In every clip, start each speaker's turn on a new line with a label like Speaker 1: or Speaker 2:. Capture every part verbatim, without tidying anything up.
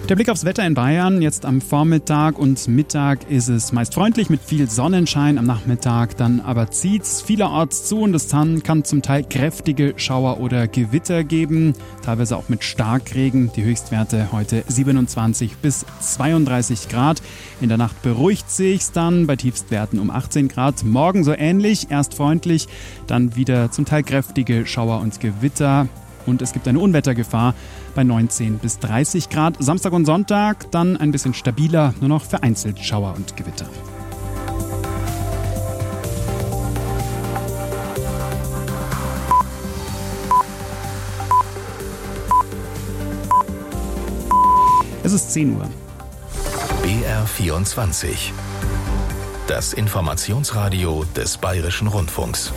Speaker 1: Der Blick aufs Wetter in Bayern. Jetzt am Vormittag und Mittag ist es meist freundlich mit viel Sonnenschein. Am Nachmittag dann aber zieht's vielerorts zu und es kann zum Teil kräftige Schauer oder Gewitter geben. Teilweise auch mit Starkregen. Die Höchstwerte heute siebenundzwanzig bis zweiunddreißig Grad. In der Nacht beruhigt sich's dann bei Tiefstwerten um achtzehn Grad. Morgen so ähnlich, erst freundlich, dann wieder zum Teil kräftige Schauer und Gewitter. Und es gibt eine Unwettergefahr bei neunzehn bis dreißig Grad. Samstag und Sonntag dann ein bisschen stabiler, nur noch vereinzelt Schauer und Gewitter. Es ist zehn Uhr.
Speaker 2: B R vierundzwanzig. Das Informationsradio des Bayerischen Rundfunks.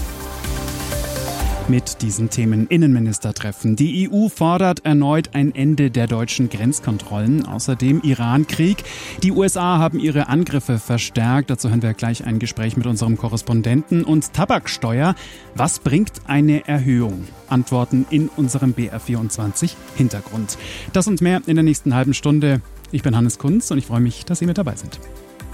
Speaker 1: Mit diesen Themen Innenministertreffen. Die E U fordert erneut ein Ende der deutschen Grenzkontrollen. Außerdem Iran-Krieg. Die U S A haben ihre Angriffe verstärkt. Dazu hören wir gleich ein Gespräch mit unserem Korrespondenten. Und Tabaksteuer. Was bringt eine Erhöhung? Antworten in unserem B R vierundzwanzig Hintergrund. Das und mehr in der nächsten halben Stunde. Ich bin Hannes Kunz und ich freue mich, dass Sie mit dabei sind.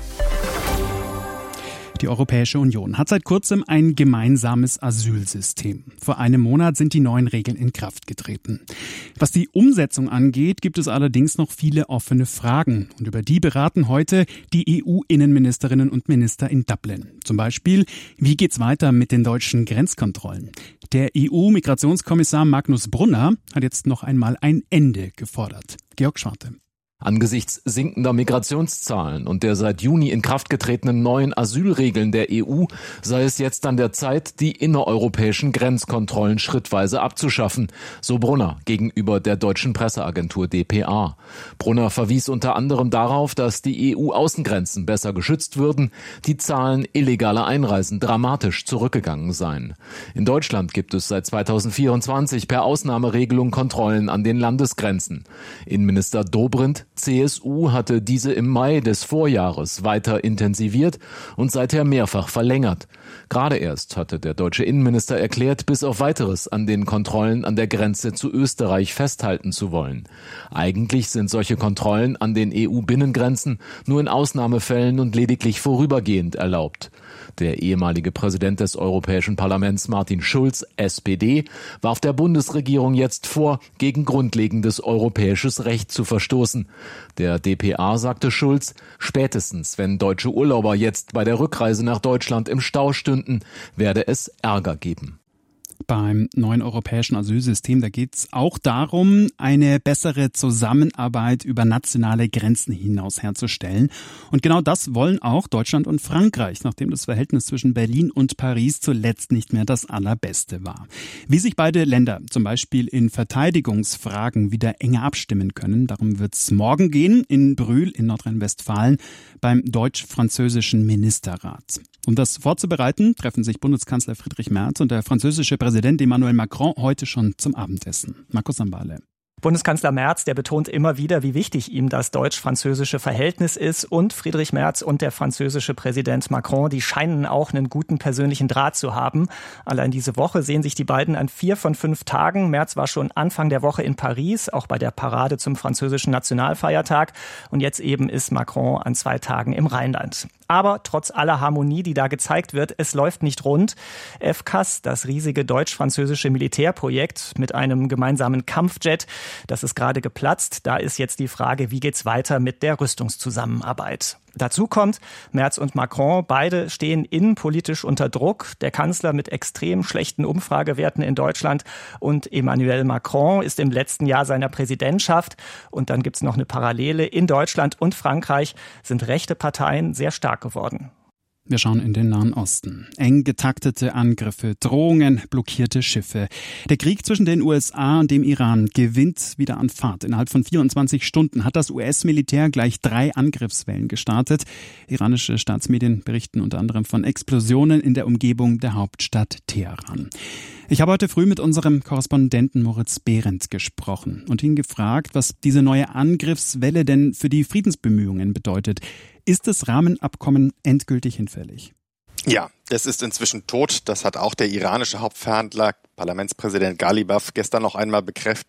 Speaker 1: Die Europäische Union hat seit kurzem ein gemeinsames Asylsystem. Vor einem Monat sind die neuen Regeln in Kraft getreten. Was die Umsetzung angeht, gibt es allerdings noch viele offene Fragen. Und über die beraten heute die E U-Innenministerinnen und Minister in Dublin. Zum Beispiel, wie geht's weiter mit den deutschen Grenzkontrollen? Der E U-Migrationskommissar Magnus Brunner hat jetzt noch einmal ein Ende gefordert. Georg Schwarte.
Speaker 3: Angesichts sinkender Migrationszahlen und der seit Juni in Kraft getretenen neuen Asylregeln der E U sei es jetzt an der Zeit, die innereuropäischen Grenzkontrollen schrittweise abzuschaffen, so Brunner gegenüber der deutschen Presseagentur D P A. Brunner verwies unter anderem darauf, dass die E U-Außengrenzen besser geschützt würden, die Zahlen illegaler Einreisen dramatisch zurückgegangen seien. In Deutschland gibt es seit zweitausendvierundzwanzig per Ausnahmeregelung Kontrollen an den Landesgrenzen. Innenminister Dobrindt C S U hatte diese im Mai des Vorjahres weiter intensiviert und seither mehrfach verlängert. Gerade erst hatte der deutsche Innenminister erklärt, bis auf Weiteres an den Kontrollen an der Grenze zu Österreich festhalten zu wollen. Eigentlich sind solche Kontrollen an den E U-Binnengrenzen nur in Ausnahmefällen und lediglich vorübergehend erlaubt. Der ehemalige Präsident des Europäischen Parlaments Martin Schulz, S P D, warf der Bundesregierung jetzt vor, gegen grundlegendes europäisches Recht zu verstoßen. Der D P A sagte Schulz, spätestens wenn deutsche Urlauber jetzt bei der Rückreise nach Deutschland im Stau stünden, werde es Ärger geben.
Speaker 1: Beim neuen europäischen Asylsystem, da geht es auch darum, eine bessere Zusammenarbeit über nationale Grenzen hinaus herzustellen. Und genau das wollen auch Deutschland und Frankreich, nachdem das Verhältnis zwischen Berlin und Paris zuletzt nicht mehr das allerbeste war. Wie sich beide Länder zum Beispiel in Verteidigungsfragen wieder enger abstimmen können, darum wird es morgen gehen in Brühl in Nordrhein-Westfalen beim deutsch-französischen Ministerrat. Um das vorzubereiten, treffen sich Bundeskanzler Friedrich Merz und der französische Präsident Emmanuel Macron heute schon zum Abendessen. Markus Sambale.
Speaker 4: Bundeskanzler Merz, der betont immer wieder, wie wichtig ihm das deutsch-französische Verhältnis ist. Und Friedrich Merz und der französische Präsident Macron, die scheinen auch einen guten persönlichen Draht zu haben. Allein diese Woche sehen sich die beiden an vier von fünf Tagen. Merz war schon Anfang der Woche in Paris, auch bei der Parade zum französischen Nationalfeiertag. Und jetzt eben ist Macron an zwei Tagen im Rheinland. Aber trotz aller Harmonie, die da gezeigt wird, es läuft nicht rund. F C A S, das riesige deutsch-französische Militärprojekt mit einem gemeinsamen Kampfjet, das ist gerade geplatzt. Da ist jetzt die Frage, wie geht's weiter mit der Rüstungszusammenarbeit? Dazu kommt, Merz und Macron, beide stehen innenpolitisch unter Druck. Der Kanzler mit extrem schlechten Umfragewerten in Deutschland und Emmanuel Macron ist im letzten Jahr seiner Präsidentschaft. Und dann gibt's noch eine Parallele. In Deutschland und Frankreich sind rechte Parteien sehr stark geworden.
Speaker 1: Wir schauen in den Nahen Osten. Eng getaktete Angriffe, Drohungen, blockierte Schiffe. Der Krieg zwischen den U S A und dem Iran gewinnt wieder an Fahrt. Innerhalb von vierundzwanzig Stunden hat das U S-Militär gleich drei Angriffswellen gestartet. Iranische Staatsmedien berichten unter anderem von Explosionen in der Umgebung der Hauptstadt Teheran. Ich habe heute früh mit unserem Korrespondenten Moritz Behrendt gesprochen und ihn gefragt, was diese neue Angriffswelle denn für die Friedensbemühungen bedeutet. Ist das Rahmenabkommen endgültig hinfällig?
Speaker 5: Ja, es ist inzwischen tot. Das hat auch der iranische Hauptverhandler, Parlamentspräsident Ghalibaf, gestern noch einmal bekräftigt.